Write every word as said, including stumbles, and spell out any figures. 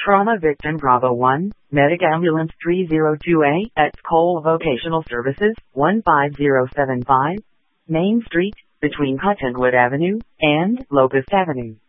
Trauma Victim Bravo one, Medic Ambulance three oh two A at Cole Vocational Services, one five zero seven five, Main Street, between Cottonwood Avenue and Locust Avenue.